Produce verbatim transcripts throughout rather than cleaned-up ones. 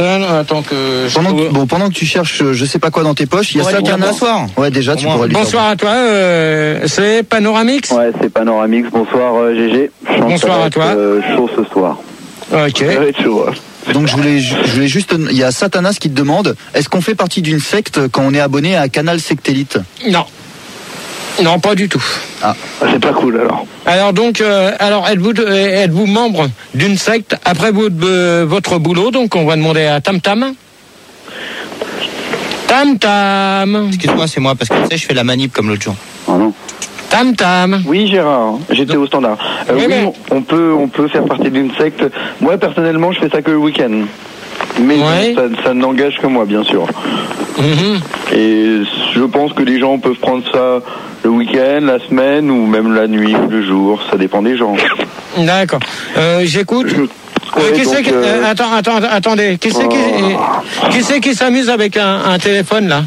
Attends que je pendant trouve... que, bon, pendant que tu cherches, je sais pas quoi dans tes poches, il y a ça. Bonsoir. Ouais, déjà, tu pourrais lui Bonsoir à toi, euh, c'est Panoramix. Ouais, c'est Panoramix. Bonsoir euh, G G. Je Bonsoir à toi. Euh, chaud ce soir. Ok. Ça va être chaud. Hein. Donc je voulais, je voulais juste, il y a Satanas qui te demande, est-ce qu'on fait partie d'une secte quand on est abonné à Canal Sectélite? Non. Non, pas du tout. Ah, c'est pas cool alors. Alors donc, euh, alors êtes-vous, euh, êtes-vous membre d'une secte après vous, euh, votre boulot? Donc on va demander à Tam Tam. Tam Tam. Excuse-moi, c'est moi parce que tu sais, je fais la manip comme l'autre jour. Oh non. Tam Tam. Oui Gérard, j'étais au standard. Euh, oui, oui on peut, on peut faire partie d'une secte. Moi personnellement, je fais ça que le week-end. Mais ouais. ça, ça n'engage que moi, bien sûr. Mm-hmm. Et je pense que les gens peuvent prendre ça le week-end, la semaine, ou même la nuit, ou le jour. Ça dépend des gens. D'accord. Euh, j'écoute. Ouais, euh, qui c'est qui... euh... Attends, attends, attendez. Qui c'est qui, oh. qui, c'est qui s'amuse avec un, un téléphone là?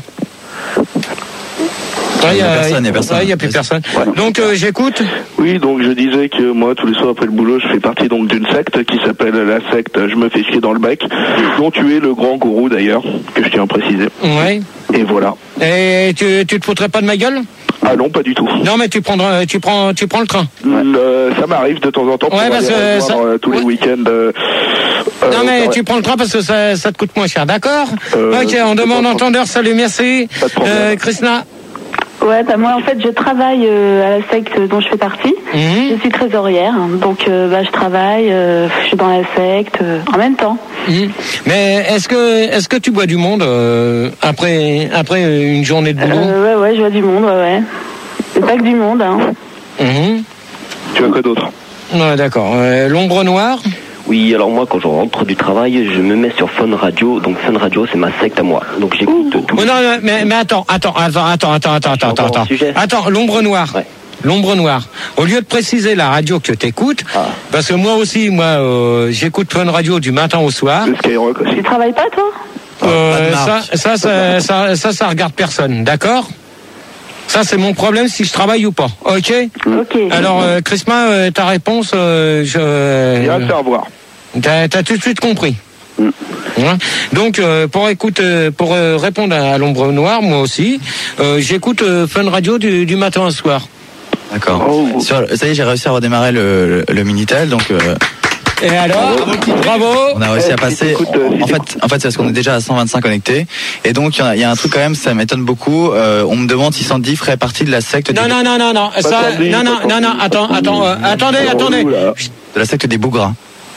Il n'y a personne, il n'y a personne. Il n'y a plus personne. Ouais. Donc euh, j'écoute. Oui, donc je disais que moi, tous les soirs après le boulot, je fais partie donc d'une secte qui s'appelle la secte Je me fais chier dans le bec, dont tu es le grand gourou d'ailleurs, que je tiens à préciser. Oui. Et voilà. Et tu, tu te foutrais pas de ma gueule? Ah non, pas du tout. Non, mais tu prendras, tu prends, tu prends le train. Le, ça m'arrive de temps en temps pour ouais, parce aller que ça... euh, tous ouais. les week-ends. Euh, non, mais ouais. tu prends le train parce que ça, ça te coûte moins cher, d'accord? euh, Ok, on demande entendeur. Salut, merci. Euh, Krishna. Ouais, bah moi en fait je travaille euh, à la secte dont je fais partie. Mmh. Je suis trésorière, donc euh, bah je travaille, euh, je suis dans la secte euh, en même temps. Mmh. Mais est-ce que est-ce que tu vois du monde euh, après après une journée de boulot? euh, Ouais ouais, je vois du monde, ouais ouais. C'est pas que du monde, hein. Mmh. Tu vois quoi d'autre? Ouais, d'accord. Euh, l'ombre noire. Oui, alors moi, quand je rentre du travail, je me mets sur Fun Radio. Donc Fun Radio, c'est ma secte à moi. Donc j'écoute tout. Oh, non, non, mais, mais attends, attends, attends, attends, attends, attends, attends, attends, attends. Attends, l'ombre noire. Ouais. L'ombre noire. Au lieu de préciser la radio que t'écoutes, ah. parce que moi aussi, moi, euh, j'écoute Fun Radio du matin au soir. Tu travailles pas, toi? Euh, ça, ça, ça, ça, ça, ça regarde personne, d'accord? Ça, c'est mon problème si je travaille ou pas. Ok. Ok. Alors, euh, Chrisma, euh, ta réponse, euh, je. Euh, Il y a à faire voir. T'as, t'as tout de suite compris. Mm. Ouais. Donc, euh, pour écouter, pour euh, répondre à l'ombre noire, moi aussi, euh, j'écoute euh, Fun Radio du, du matin au soir. D'accord. Oh. Sur, ça y est, j'ai réussi à redémarrer le, le, le Minitel, donc. Euh... Et alors, bravo, bravo. On a réussi à passer. En, en fait, en fait, c'est parce qu'on est déjà à cent vingt-cinq connectés. Et donc, il y, y a un truc quand même, ça m'étonne beaucoup. Euh, on me demande si Sandy ferait partie de la secte. Non, des... non, non, non, non, ça, Sandy, non, non, non, non, attends, attends, euh, attendez, attendez. De la secte des bougras.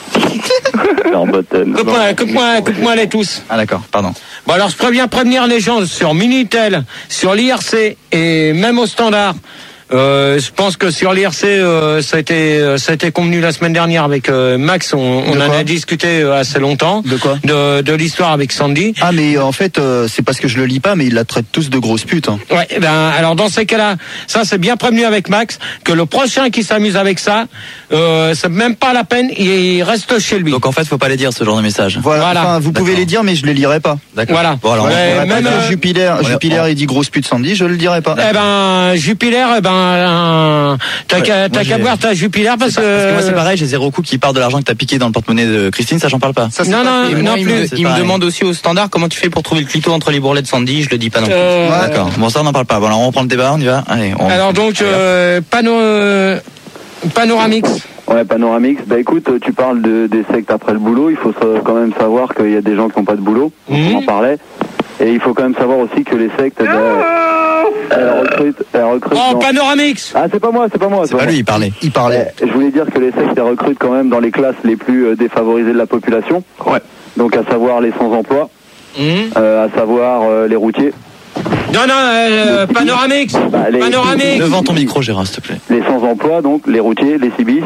Coupe-moi, coupe-moi, coupe-moi les tous. Ah d'accord, pardon. Bon alors, je préviens prévenir les gens sur Minitel, sur l'I R C et même au standard. Euh, je pense que sur l'I R C, euh, ça a été, euh, ça a été convenu la semaine dernière avec euh, Max. On, on en a discuté euh, assez longtemps. De quoi? De, de l'histoire avec Sandy. Ah mais en fait, euh, c'est parce que je le lis pas, mais ils la traitent tous de grosses putes. Hein. Ouais. Ben alors dans ces cas-là, ça c'est bien prévenu avec Max que le prochain qui s'amuse avec ça, euh, c'est même pas la peine. Il reste chez lui. Donc en fait, faut pas les dire ce genre de message. Voilà. voilà. Enfin, vous pouvez les dire, mais je les lirai pas. D'accord. Voilà. Bon alors, ouais, on même euh, Jupiler, Jupiler, il dit grosse pute Sandy, je le dirai pas. Eh ben Jupiler, eh ben. Euh, T'as qu'à ouais, qu'à boire ta Jupiler parce que... parce que moi c'est pareil, j'ai zéro coup qui part de l'argent que t'as piqué dans le porte-monnaie de Christine, ça j'en parle pas. Ça, non, non, non, non il, plus. Me, il me demande aussi au standard comment tu fais pour trouver le clito entre les bourrelets de Sandy, je le dis pas non plus. Euh... Ouais. D'accord, bon ça on n'en parle pas. Bon alors on reprend le débat, on y va. Allez, on... Alors donc, euh, pano... euh, Panoramix. Ouais, Panoramix. Bah écoute, tu parles de, des sectes après le boulot, il faut quand même savoir qu'il y a des gens qui n'ont pas de boulot, mmh. on en parlait. Et il faut quand même savoir aussi que les sectes... Bah, Elle recrute, elle recrute oh, dans... Panoramix. Ah, c'est pas moi, c'est pas moi. C'est, c'est pas, pas lui, il parlait. Il parlait. Je voulais dire que les sectes, elles recrutent quand même dans les classes les plus défavorisées de la population. Ouais. Donc, à savoir les sans-emploi, mmh. euh, à savoir euh, les routiers. Non, non, euh, Panoramix. Bah, les... Panoramix. Devant ton micro, Gérard, s'il te plaît. Les sans-emploi, donc, les routiers, les cibistes,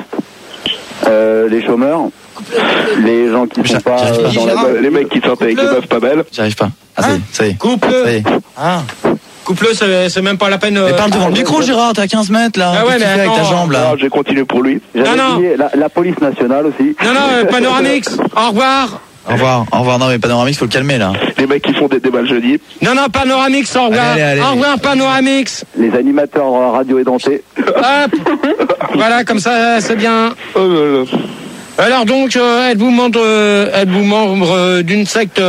euh, les chômeurs, les gens qui sont pas... Euh, dans la... Les mecs qui sortent avec des meufs pas belles. J'arrive pas. Ah, hein? ça y est. Coupe-le. Ça y est. Ah. Coupe-le, c'est, c'est même pas la peine. Euh... Mais parle devant le micro, Gérard, t'es à quinze mètres là. Ah ouais, mais avec ta jambe là. Non, j'ai continué pour lui. J'avais non, non. La, la police nationale aussi. Non, non, euh, Panoramix. Au revoir. Au revoir, au revoir. Non, mais Panoramix, faut le calmer là. Les mecs qui font des débats le jeudi. Non, non, Panoramix, au revoir. Allez, allez, allez. Au revoir, Panoramix. Les animateurs radio édentés. Hop. Voilà, comme ça, c'est bien. Oh là là. Alors donc, euh, êtes-vous membre, euh, êtes-vous membre euh, d'une secte